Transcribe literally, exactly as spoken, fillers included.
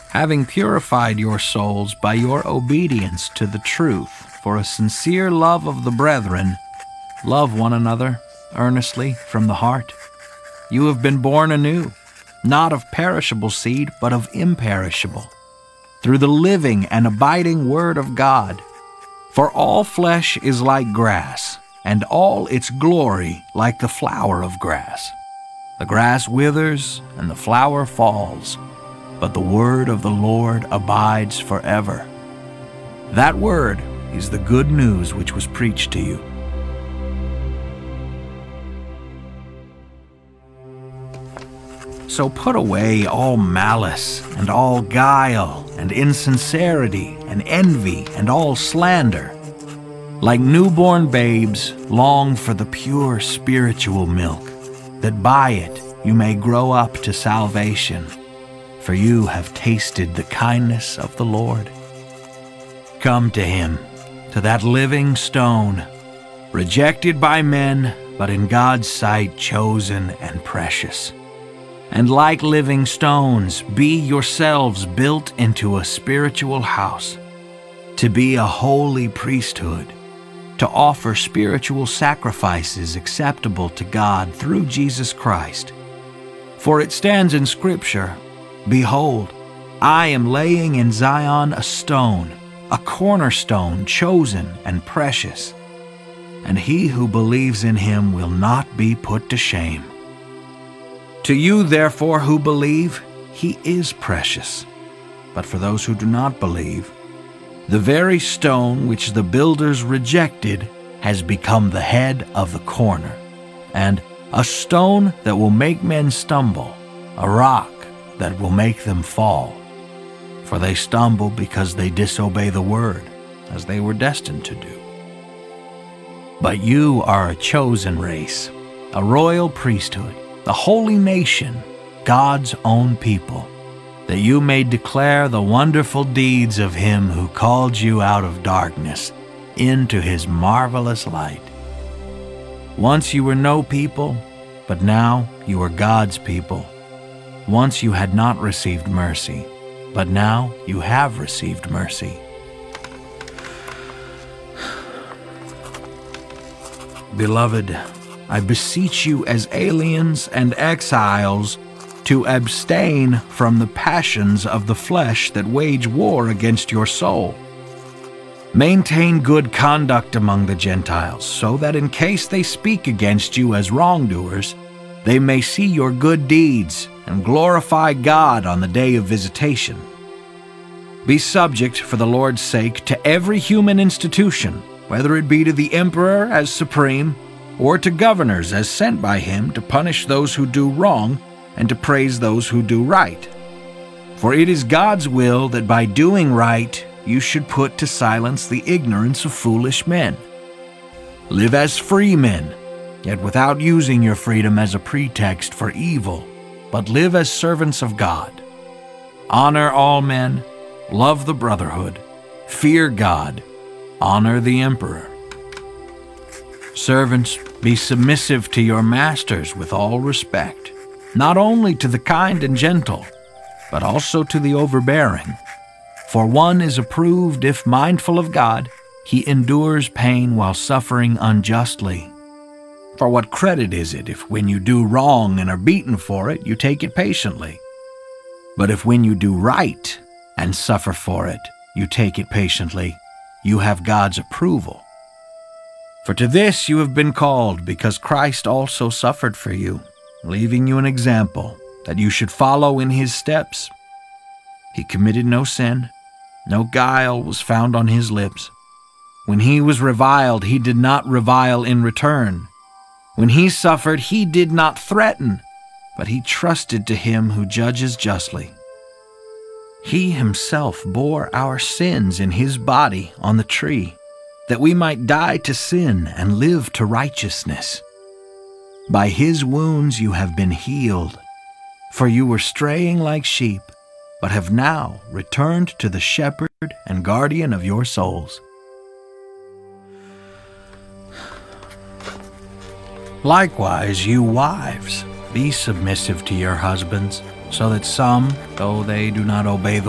having purified your souls by your obedience to the truth for a sincere love of the brethren, love one another earnestly from the heart. You have been born anew, not of perishable seed, but of imperishable, through the living and abiding Word of God. For all flesh is like grass, and all its glory like the flower of grass. The grass withers, and the flower falls, but the word of the Lord abides forever. That word is the good news which was preached to you. So put away all malice, and all guile, and insincerity, and envy, and all slander. Like newborn babes, long for the pure spiritual milk, that by it you may grow up to salvation, for you have tasted the kindness of the Lord. Come to him, to that living stone, rejected by men, but in God's sight chosen and precious. And like living stones, be yourselves built into a spiritual house, to be a holy priesthood, to offer spiritual sacrifices acceptable to God through Jesus Christ. For it stands in Scripture, "Behold, I am laying in Zion a stone, a cornerstone chosen and precious, and he who believes in him will not be put to shame." To you, therefore, who believe, he is precious. But for those who do not believe, the very stone which the builders rejected has become the head of the corner, and a stone that will make men stumble, a rock that will make them fall. For they stumble because they disobey the word, as they were destined to do. But you are a chosen race, a royal priesthood, a holy nation, God's own people, that you may declare the wonderful deeds of him who called you out of darkness into his marvelous light. Once you were no people, but now you are God's people. Once you had not received mercy, but now you have received mercy. Beloved, I beseech you as aliens and exiles to abstain from the passions of the flesh that wage war against your soul. Maintain good conduct among the Gentiles, so that in case they speak against you as wrongdoers, they may see your good deeds and glorify God on the day of visitation. Be subject, for the Lord's sake, to every human institution, whether it be to the emperor as supreme, or to governors as sent by him to punish those who do wrong and to praise those who do right. For it is God's will that by doing right you should put to silence the ignorance of foolish men. Live as free men, yet without using your freedom as a pretext for evil, but live as servants of God. Honor all men, love the brotherhood, fear God, honor the emperor. Servants, be submissive to your masters with all respect, not only to the kind and gentle, but also to the overbearing. For one is approved if, mindful of God, he endures pain while suffering unjustly. For what credit is it if when you do wrong and are beaten for it, you take it patiently? But if when you do right and suffer for it, you take it patiently, you have God's approval. For to this you have been called, because Christ also suffered for you, leaving you an example, that you should follow in his steps. He committed no sin, no guile was found on his lips. When he was reviled, he did not revile in return. When he suffered, he did not threaten, but he trusted to him who judges justly. He himself bore our sins in his body on the tree, that we might die to sin and live to righteousness. By his wounds you have been healed, for you were straying like sheep, but have now returned to the shepherd and guardian of your souls. Likewise, you wives, be submissive to your husbands, so that some, though they do not obey the